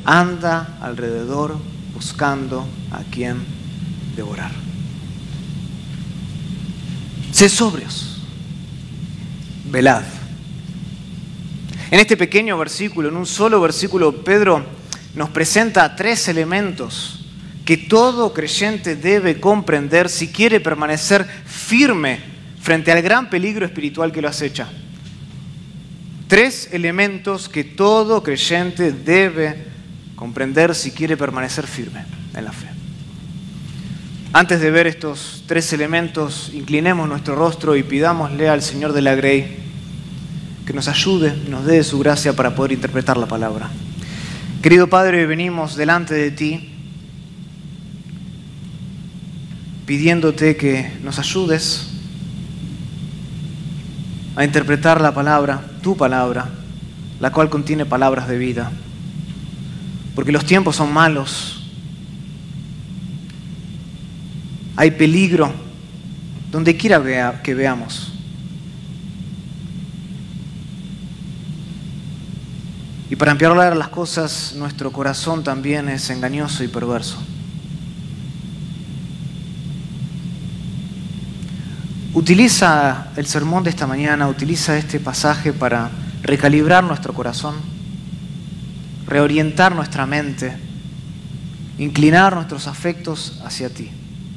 anda alrededor buscando a quien devorar. Sed sobrios, velad. En este pequeño versículo, en un solo versículo, Pedro nos presenta 3 elementos que todo creyente debe comprender si quiere permanecer firme frente al gran peligro espiritual que lo acecha. 3 elementos que todo creyente debe comprender si quiere permanecer firme en la fe. Antes de ver estos 3 elementos, inclinemos nuestro rostro y pidámosle al Señor de la Grey que nos ayude, nos dé su gracia para poder interpretar la palabra. Querido Padre, venimos delante de ti pidiéndote que nos ayudes a interpretar la palabra, tu palabra, la cual contiene palabras de vida. Porque los tiempos son malos. Hay peligro donde quiera que veamos. Y para empeorar las cosas, nuestro corazón también es engañoso y perverso. Utiliza el sermón de esta mañana, utiliza este pasaje para recalibrar nuestro corazón, reorientar nuestra mente, inclinar nuestros afectos hacia ti.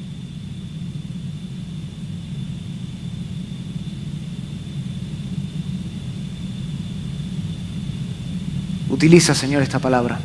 Utiliza, Señor, esta palabra.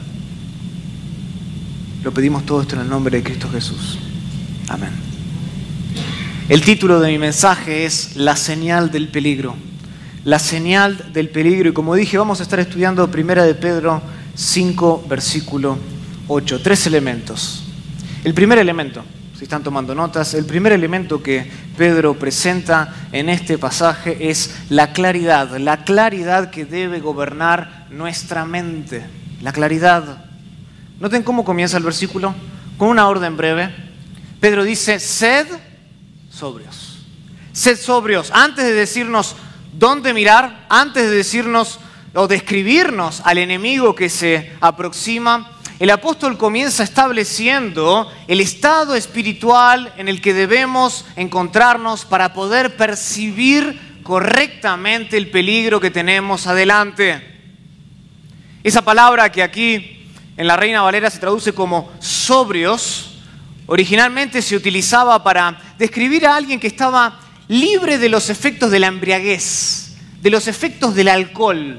Lo pedimos todo esto en el nombre de Cristo Jesús. Amén. El título de mi mensaje es La señal del peligro. La señal del peligro. Y como dije, vamos a estar estudiando 1 de Pedro 5, versículo 8. 3 elementos. El primer elemento, si están tomando notas, el primer elemento que Pedro presenta en este pasaje es la claridad que debe gobernar nuestra mente. La claridad. Noten cómo comienza el versículo, con una orden breve. Pedro dice, sed sobrios. Sed sobrios. Antes de decirnos dónde mirar, antes de decirnos o describirnos al enemigo que se aproxima, el apóstol comienza estableciendo el estado espiritual en el que debemos encontrarnos para poder percibir correctamente el peligro que tenemos adelante. Esa palabra que aquí en la Reina Valera se traduce como sobrios, originalmente se utilizaba para describir a alguien que estaba libre de los efectos de la embriaguez, de los efectos del alcohol.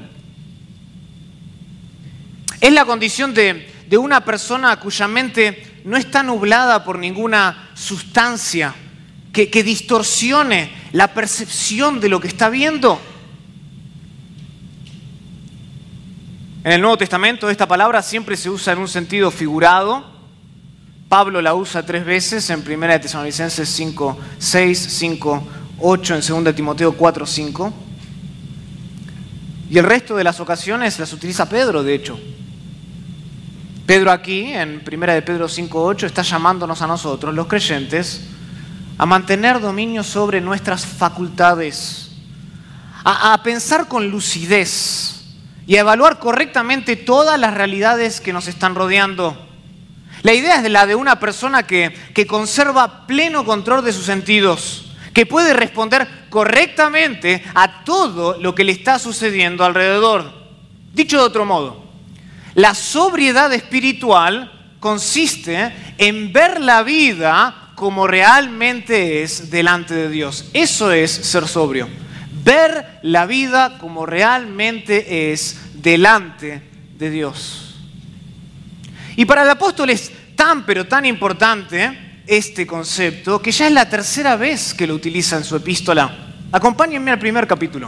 Es la condición de una persona cuya mente no está nublada por ninguna sustancia que distorsione la percepción de lo que está viendo. En el Nuevo Testamento esta palabra siempre se usa en un sentido figurado. Pablo la usa 3 veces en 1 de Tesalonicenses 5:6, 5:8, en 2 Timoteo 4:5. Y el resto de las ocasiones las utiliza Pedro, de hecho. Pedro aquí, en 1 de Pedro 5:8, está llamándonos a nosotros, los creyentes, a mantener dominio sobre nuestras facultades, a pensar con lucidez y a evaluar correctamente todas las realidades que nos están rodeando. La idea es la de una persona que conserva pleno control de sus sentidos, que puede responder correctamente a todo lo que le está sucediendo alrededor. Dicho de otro modo, la sobriedad espiritual consiste en ver la vida como realmente es delante de Dios. Eso es ser sobrio. Ver la vida como realmente es delante de Dios. Y para el apóstol es tan pero tan importante este concepto que ya es la 3ª vez que lo utiliza en su epístola. Acompáñenme al primer capítulo.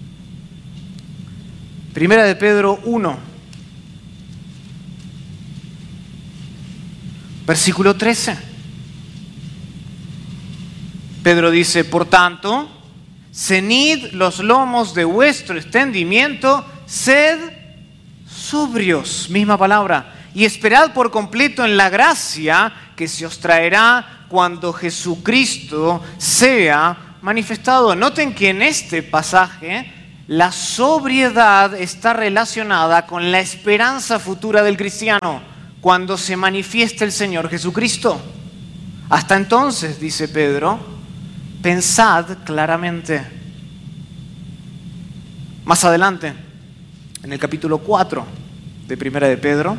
1 de Pedro 1, versículo 13. Pedro dice, por tanto, ceñid los lomos de vuestro entendimiento, sed sobrios, misma palabra, y esperad por completo en la gracia que se os traerá cuando Jesucristo sea manifestado. Noten que en este pasaje la sobriedad está relacionada con la esperanza futura del cristiano cuando se manifieste el Señor Jesucristo. Hasta entonces, dice Pedro, pensad claramente. Más adelante, en el capítulo 4 de Primera de Pedro,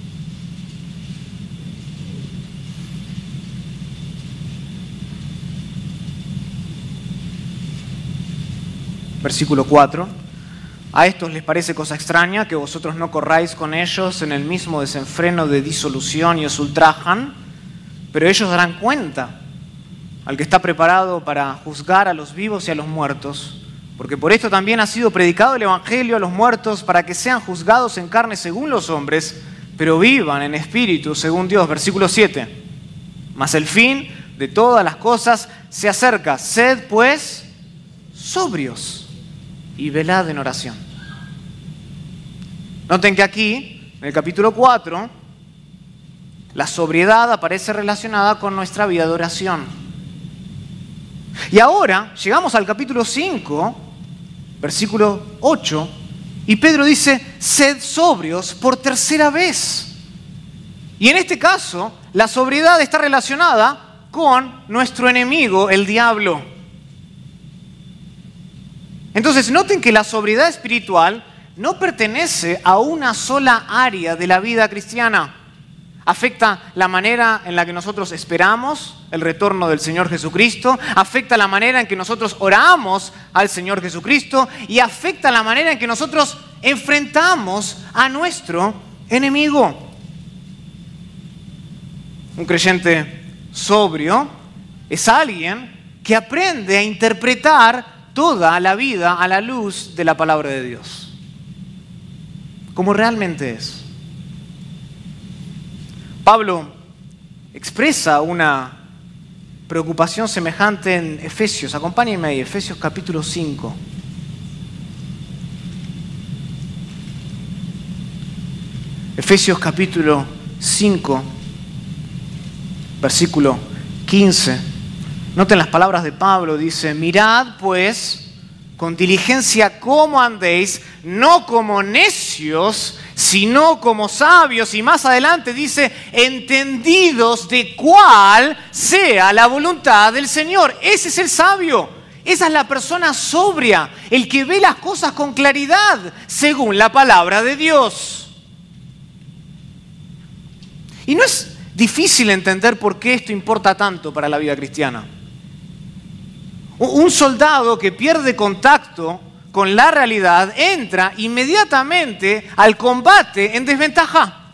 versículo 4, a estos les parece cosa extraña que vosotros no corráis con ellos en el mismo desenfreno de disolución y os ultrajan, pero ellos darán cuenta al que está preparado para juzgar a los vivos y a los muertos, porque por esto también ha sido predicado el Evangelio a los muertos para que sean juzgados en carne según los hombres, pero vivan en espíritu según Dios. Versículo 7, mas el fin de todas las cosas se acerca, sed pues sobrios y velad en oración. Noten que aquí, en el capítulo 4, la sobriedad aparece relacionada con nuestra vida de oración. Y ahora llegamos al capítulo 5, versículo 8, y Pedro dice, sed sobrios por tercera vez. Y en este caso, la sobriedad está relacionada con nuestro enemigo, el diablo. Entonces, noten que la sobriedad espiritual no pertenece a una sola área de la vida cristiana. Afecta la manera en la que nosotros esperamos el retorno del Señor Jesucristo, afecta la manera en que nosotros oramos al Señor Jesucristo y afecta la manera en que nosotros enfrentamos a nuestro enemigo. Un creyente sobrio es alguien que aprende a interpretar toda la vida a la luz de la palabra de Dios, como realmente es. Pablo expresa una preocupación semejante en Efesios. Acompáñenme ahí, Efesios capítulo 5. Efesios capítulo 5, versículo 15. Noten las palabras de Pablo, dice, mirad pues con diligencia cómo andéis, no como necios, sino como sabios. Y más adelante dice, entendidos de cuál sea la voluntad del Señor. Ese es el sabio, esa es la persona sobria, el que ve las cosas con claridad, según la palabra de Dios. Y no es difícil entender por qué esto importa tanto para la vida cristiana. Un soldado que pierde contacto con la realidad entra inmediatamente al combate en desventaja.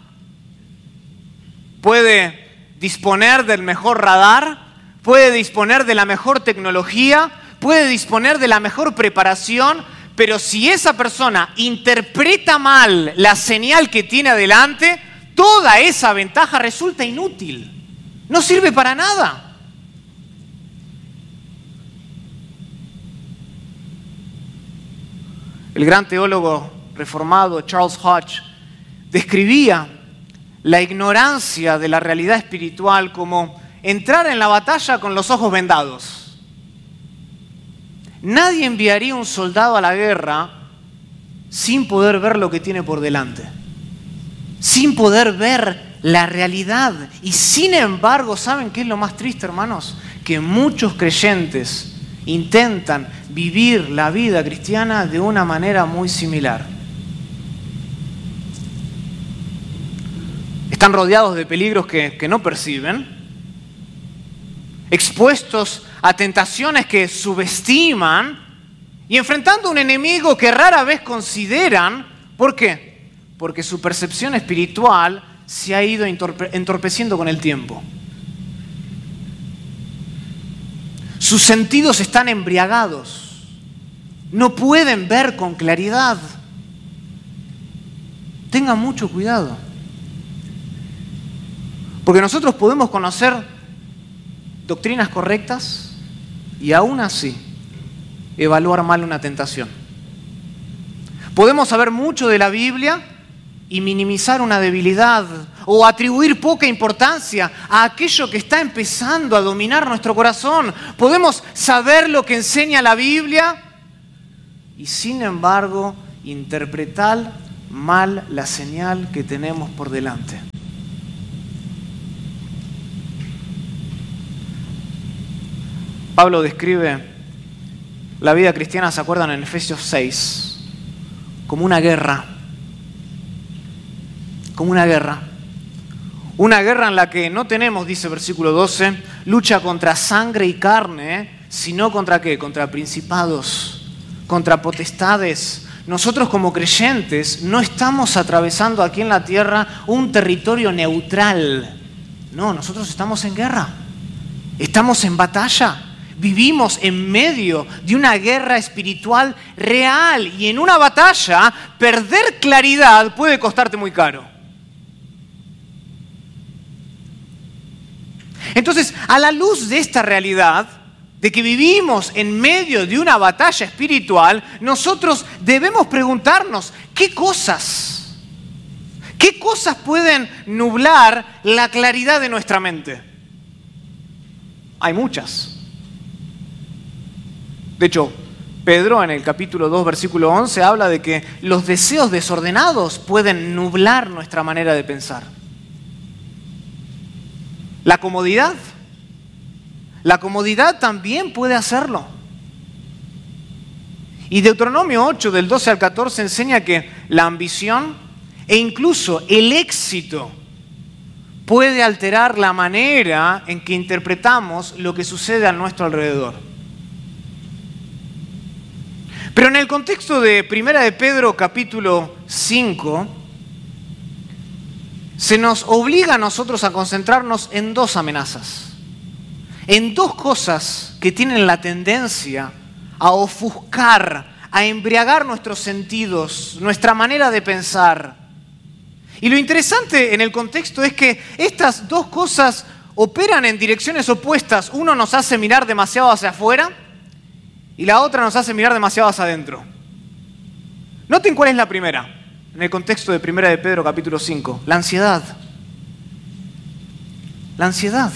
Puede disponer del mejor radar, puede disponer de la mejor tecnología, puede disponer de la mejor preparación, pero si esa persona interpreta mal la señal que tiene adelante, toda esa ventaja resulta inútil, no sirve para nada. El gran teólogo reformado Charles Hodge describía la ignorancia de la realidad espiritual como entrar en la batalla con los ojos vendados. Nadie enviaría un soldado a la guerra sin poder ver lo que tiene por delante, sin poder ver la realidad. Y sin embargo, ¿saben qué es lo más triste, hermanos? Que muchos creyentes intentan vivir la vida cristiana de una manera muy similar. Están rodeados de peligros que no perciben, expuestos a tentaciones que subestiman y enfrentando un enemigo que rara vez consideran. ¿Por qué? Porque su percepción espiritual se ha ido entorpeciendo con el tiempo. Sus sentidos están embriagados. No pueden ver con claridad. Tengan mucho cuidado. Porque nosotros podemos conocer doctrinas correctas y aún así evaluar mal una tentación. Podemos saber mucho de la Biblia y minimizar una debilidad o atribuir poca importancia a aquello que está empezando a dominar nuestro corazón. Podemos saber lo que enseña la Biblia y sin embargo interpretar mal la señal que tenemos por delante. Pablo describe la vida cristiana, ¿se acuerdan? En Efesios 6, como una guerra. Como una guerra. Una guerra en la que no tenemos, dice versículo 12, lucha contra sangre y carne, sino contra ¿qué? Contra principados, contra potestades. Nosotros como creyentes no estamos atravesando aquí en la tierra un territorio neutral. No, nosotros estamos en guerra. Estamos en batalla. Vivimos en medio de una guerra espiritual real. Y en una batalla, perder claridad puede costarte muy caro. Entonces, a la luz de esta realidad, de que vivimos en medio de una batalla espiritual, nosotros debemos preguntarnos, ¿qué cosas pueden nublar la claridad de nuestra mente? Hay muchas. De hecho, Pedro en el capítulo 2, versículo 11, habla de que los deseos desordenados pueden nublar nuestra manera de pensar. La comodidad también puede hacerlo. Y Deuteronomio 8, del 12 al 14, enseña que la ambición e incluso el éxito puede alterar la manera en que interpretamos lo que sucede a nuestro alrededor. Pero en el contexto de 1 de Pedro capítulo 5, se nos obliga a nosotros a concentrarnos en dos amenazas, en dos cosas que tienen la tendencia a ofuscar, a embriagar nuestros sentidos, nuestra manera de pensar. Y lo interesante en el contexto es que estas dos cosas operan en direcciones opuestas. Uno nos hace mirar demasiado hacia afuera y la otra nos hace mirar demasiado hacia adentro. Noten cuál es la primera. En el contexto de 1 de Pedro capítulo 5, la ansiedad. La ansiedad.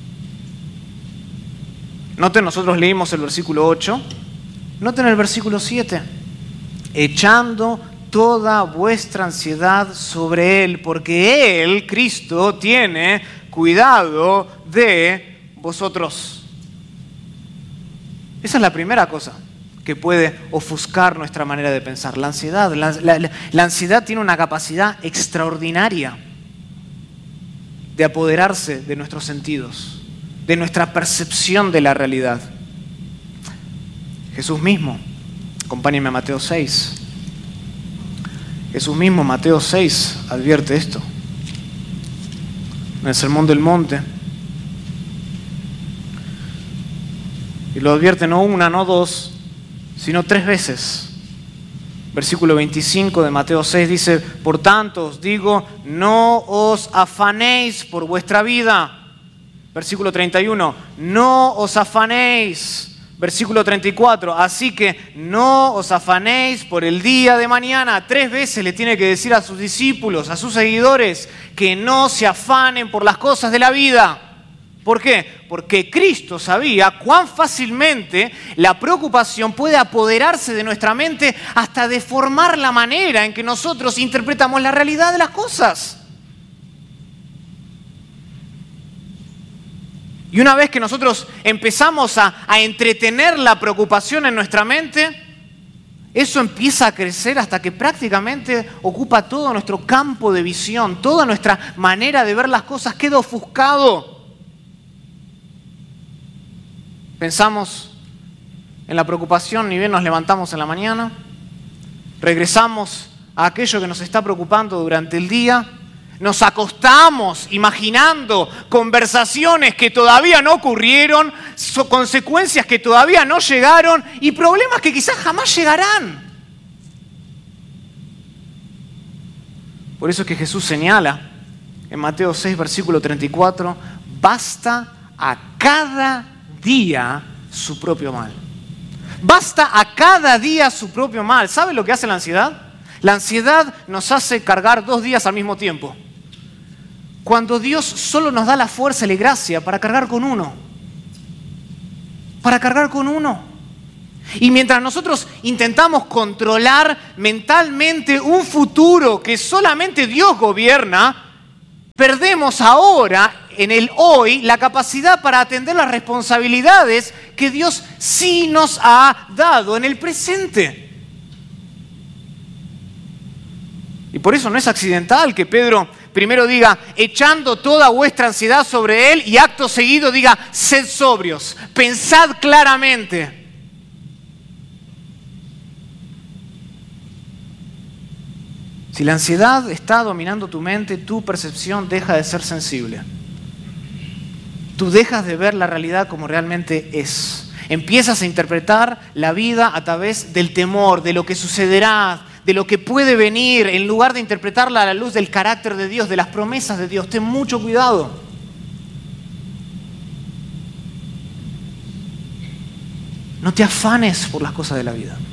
Noten, nosotros leímos el versículo 8. Noten el versículo 7. Echando toda vuestra ansiedad sobre Él, porque Él, Cristo, tiene cuidado de vosotros. Esa es la primera cosa que puede ofuscar nuestra manera de pensar. La ansiedad. La ansiedad tiene una capacidad extraordinaria de apoderarse de nuestros sentidos, de nuestra percepción de la realidad. Jesús mismo, acompáñenme a Mateo 6. Jesús mismo, Mateo 6, advierte esto. En el Sermón del Monte. Y lo advierte no una, no dos, sino 3 veces. Versículo 25 de Mateo 6 dice, por tanto os digo, no os afanéis por vuestra vida. Versículo 31, no os afanéis. Versículo 34, así que no os afanéis por el día de mañana. 3 veces le tiene que decir a sus discípulos, a sus seguidores, que no se afanen por las cosas de la vida. ¿Por qué? Porque Cristo sabía cuán fácilmente la preocupación puede apoderarse de nuestra mente hasta deformar la manera en que nosotros interpretamos la realidad de las cosas. Y una vez que nosotros empezamos a entretener la preocupación en nuestra mente, eso empieza a crecer hasta que prácticamente ocupa todo nuestro campo de visión, toda nuestra manera de ver las cosas queda ofuscado. Pensamos en la preocupación, ni bien nos levantamos en la mañana, regresamos a aquello que nos está preocupando durante el día, nos acostamos imaginando conversaciones que todavía no ocurrieron, consecuencias que todavía no llegaron y problemas que quizás jamás llegarán. Por eso es que Jesús señala en Mateo 6, versículo 34, basta a cada día su propio mal. Basta a cada día su propio mal. ¿Sabe lo que hace la ansiedad? La ansiedad nos hace cargar 2 días al mismo tiempo. Cuando Dios solo nos da la fuerza y la gracia para cargar con uno. Para cargar con uno. Y mientras nosotros intentamos controlar mentalmente un futuro que solamente Dios gobierna, perdemos ahora, en el hoy, la capacidad para atender las responsabilidades que Dios sí nos ha dado en el presente. Y por eso no es accidental que Pedro primero diga, echando toda vuestra ansiedad sobre Él, y acto seguido diga, sed sobrios, pensad claramente. Si la ansiedad está dominando tu mente, tu percepción deja de ser sensible. Tú dejas de ver la realidad como realmente es. Empiezas a interpretar la vida a través del temor, de lo que sucederá, de lo que puede venir, en lugar de interpretarla a la luz del carácter de Dios, de las promesas de Dios. Ten mucho cuidado. No te afanes por las cosas de la vida.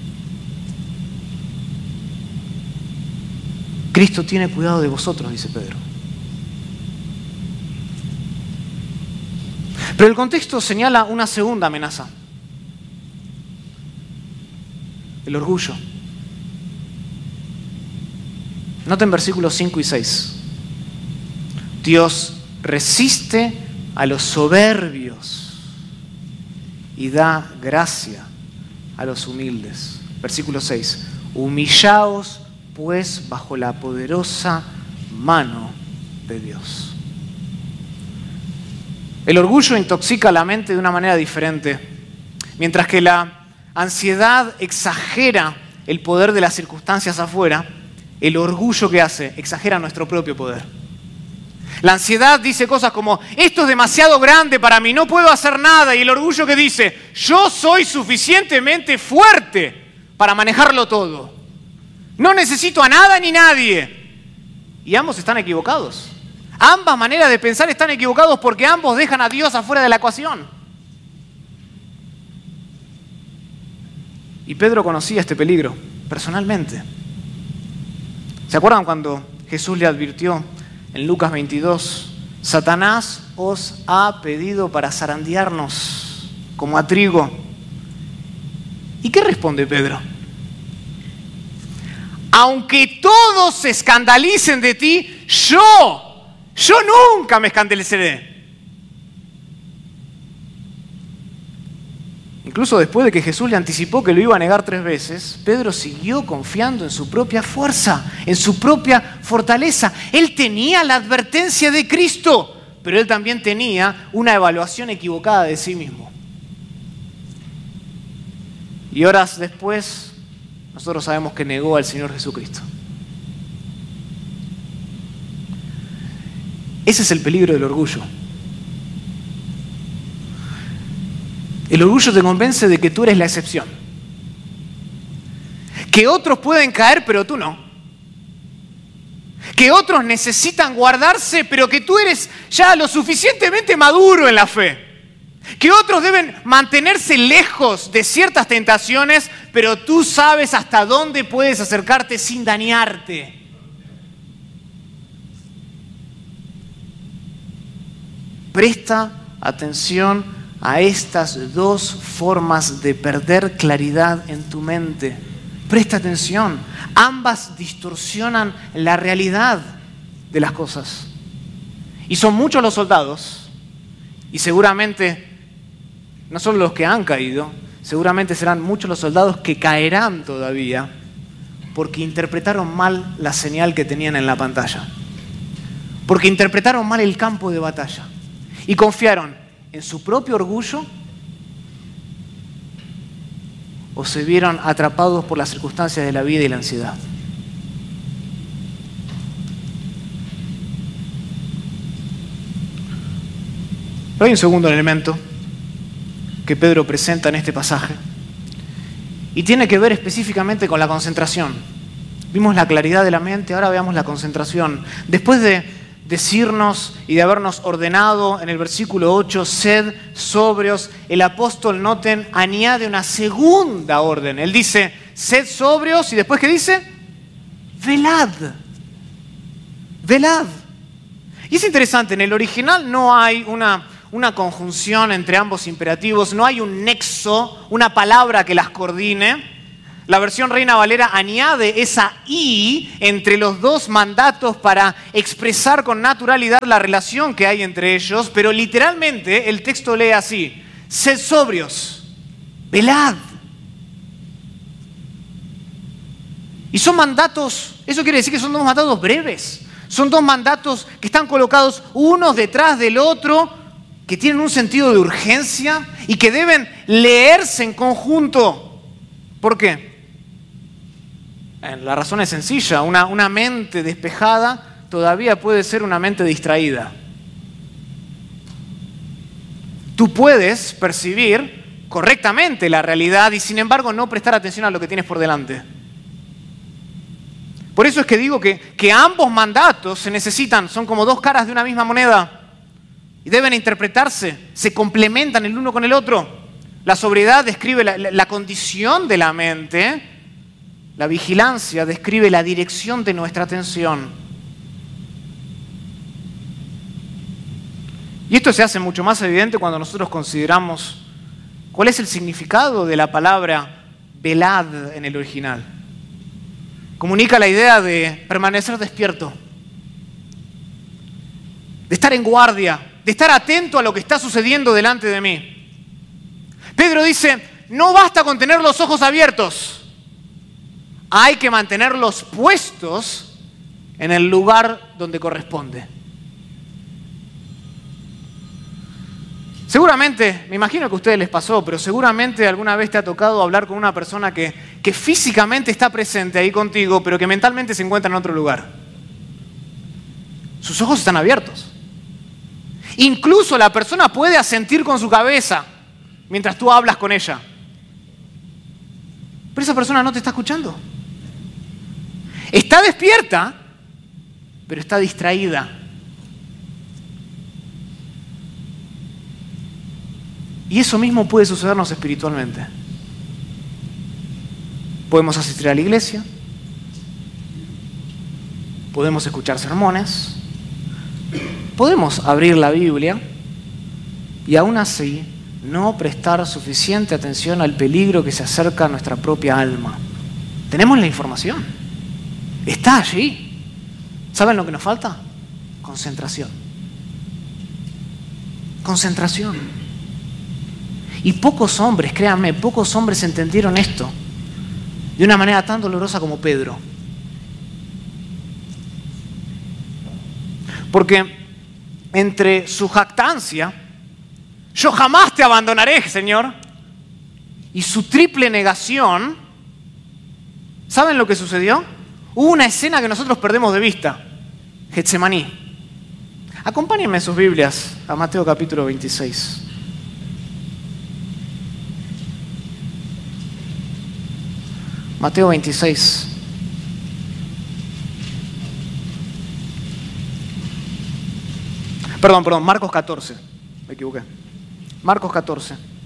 Cristo tiene cuidado de vosotros, dice Pedro. Pero el contexto señala una segunda amenaza. El orgullo. Noten versículos 5 y 6. Dios resiste a los soberbios y da gracia a los humildes. Versículo 6. Humillaos pues bajo la poderosa mano de Dios. El orgullo intoxica la mente de una manera diferente. Mientras que la ansiedad exagera el poder de las circunstancias afuera, el orgullo que hace exagera nuestro propio poder. La ansiedad dice cosas como, esto es demasiado grande para mí, no puedo hacer nada. Y el orgullo que dice, yo soy suficientemente fuerte para manejarlo todo. No necesito a nada ni nadie. Y ambos están equivocados. Ambas maneras de pensar están equivocados porque ambos dejan a Dios afuera de la ecuación. Y Pedro conocía este peligro personalmente. ¿Se acuerdan cuando Jesús le advirtió en Lucas 22? Satanás os ha pedido para zarandearnos como a trigo. ¿Y qué responde Pedro? Aunque todos se escandalicen de ti, yo nunca me escandalizaré. Incluso después de que Jesús le anticipó que lo iba a negar 3 veces, Pedro siguió confiando en su propia fuerza, en su propia fortaleza. Él tenía la advertencia de Cristo, pero él también tenía una evaluación equivocada de sí mismo. Y horas después, nosotros sabemos que negó al Señor Jesucristo. Ese es el peligro del orgullo. El orgullo te convence de que tú eres la excepción. Que otros pueden caer, pero tú no. Que otros necesitan guardarse, pero que tú eres ya lo suficientemente maduro en la fe. Que otros deben mantenerse lejos de ciertas tentaciones, pero tú sabes hasta dónde puedes acercarte sin dañarte. Presta atención a estas 2 formas de perder claridad en tu mente. Presta atención. Ambas distorsionan la realidad de las cosas. Y son muchos los soldados, y seguramente no solo los que han caído, seguramente serán muchos los soldados que caerán todavía porque interpretaron mal la señal que tenían en la pantalla. Porque interpretaron mal el campo de batalla. Y confiaron en su propio orgullo o se vieron atrapados por las circunstancias de la vida y la ansiedad. Pero hay un segundo elemento que Pedro presenta en este pasaje y tiene que ver específicamente con la concentración. Vimos la claridad de la mente, ahora veamos la concentración. Después de decirnos y de habernos ordenado en el versículo 8, sed sobrios, el apóstol, noten, añade una segunda orden. Él dice, sed sobrios, y después ¿qué dice? Velad. Velad. Y es interesante, en el original no hay una conjunción entre ambos imperativos, no hay un nexo, una palabra que las coordine. La versión Reina Valera añade esa I entre los dos mandatos para expresar con naturalidad la relación que hay entre ellos, pero literalmente el texto lee así: sed sobrios, velad. Y son mandatos, eso quiere decir que son dos mandatos breves, son dos mandatos que están colocados unos detrás del otro, que tienen un sentido de urgencia y que deben leerse en conjunto. ¿Por qué? La razón es sencilla, una mente despejada todavía puede ser una mente distraída. Tú puedes percibir correctamente la realidad y sin embargo no prestar atención a lo que tienes por delante. Por eso es que digo que ambos mandatos se necesitan, son como dos caras de una misma moneda y deben interpretarse, se complementan el uno con el otro. La sobriedad describe la condición de la mente. La vigilancia describe la dirección de nuestra atención. Y esto se hace mucho más evidente cuando nosotros consideramos cuál es el significado de la palabra velad en el original. Comunica la idea de permanecer despierto, de estar en guardia, de estar atento a lo que está sucediendo delante de mí. Pedro dice, no basta con tener los ojos abiertos. Hay que mantenerlos puestos en el lugar donde corresponde. Seguramente, me imagino que a ustedes les pasó, pero seguramente alguna vez te ha tocado hablar con una persona que físicamente está presente ahí contigo, pero que mentalmente se encuentra en otro lugar. Sus ojos están abiertos. Incluso la persona puede asentir con su cabeza mientras tú hablas con ella. Pero esa persona no te está escuchando. Está despierta, pero está distraída. Y eso mismo puede sucedernos espiritualmente. Podemos asistir a la iglesia, podemos escuchar sermones, podemos abrir la Biblia y aún así no prestar suficiente atención al peligro que se acerca a nuestra propia alma. Tenemos la información. Está allí. ¿Saben lo que nos falta? Concentración. Concentración. Y pocos hombres, créanme, pocos hombres entendieron esto de una manera tan dolorosa como Pedro. Porque entre su jactancia, yo jamás te abandonaré, Señor, y su triple negación, ¿saben lo que sucedió? Hubo una escena que nosotros perdemos de vista, Getsemaní. Acompáñenme en sus Biblias a Mateo capítulo 26. Mateo 26. Perdón, Marcos 14. Me equivoqué. Marcos 14.